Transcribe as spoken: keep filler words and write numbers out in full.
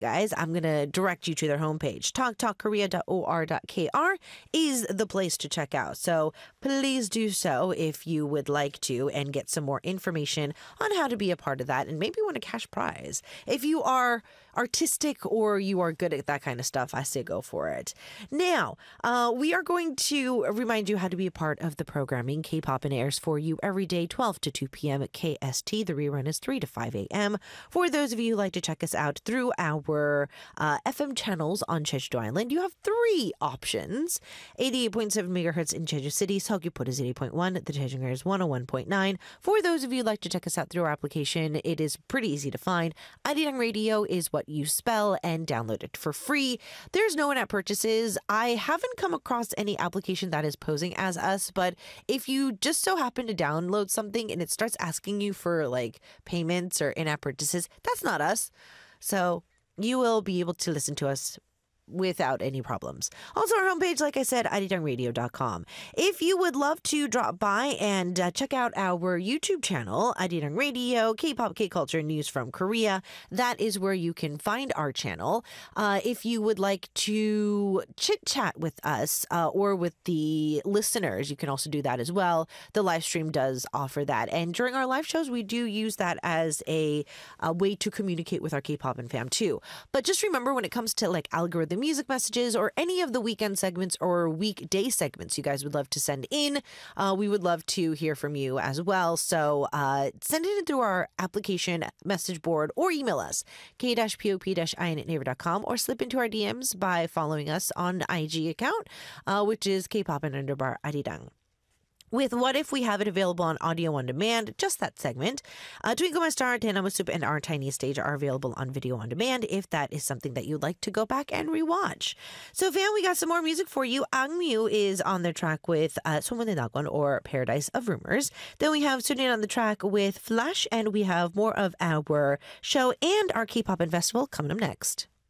guys, I'm going to direct you to their homepage. talk talk korea dot o r dot k r is the place to check out. So please do so if you would like to and get some more information on how to be a part of that and maybe win a cash prize. If you are artistic or you are good at that kind of stuff, I say go for it. Now, uh, we are going to remind you how to be a part of the programming. K-pop and airs for you every day, twelve to two p.m. at K S T. The rerun is three to five a.m. For those of you who like to check us out through our uh, F M channels on Jeju-do Island, you have three options. eighty-eight point seven megahertz in Jeju City, Seogwipo is eighty point one, the Daejeon is one oh one point nine. For those of you who like to check us out through our application, it is pretty easy to find. Arirang Radio is what you spell and download it for free. There's no in-app purchases. I haven't come across any application that is posing as us, but if you just so happen to download something and it starts asking you for like payments or in-app purchases, that's not us. So you will be able to listen to us without any problems. Also, our homepage, like I said, arirang radio dot com. If you would love to drop by and uh, check out our YouTube channel, Arirang Radio, K-pop, K-culture news from Korea, that is where you can find our channel. Uh, if you would like to chit-chat with us uh, or with the listeners, you can also do that as well. The live stream does offer that. And during our live shows, we do use that as a, a way to communicate with our K-pop and fam too. But just remember, when it comes to like algorithm music messages or any of the weekend segments or weekday segments you guys would love to send in, uh, we would love to hear from you as well. So uh, send it in through our application message board or email us, k pop in at naver dot com, or slip into our D Ms by following us on the I G account, uh, which is kpop and underbar arirang. With What If, we have it available on audio on demand, just that segment. Uh, Twinkle My Star, Daenama Soup, and Our Tiny Stage are available on video on demand if that is something that you'd like to go back and rewatch. So, fam, we got some more music for you. Angmyu is on the track with uh, 소문의 낙원, or Paradise of Rumors. Then we have Surin on the track with Flash, and we have more of our show and our K-pop and festival coming up next.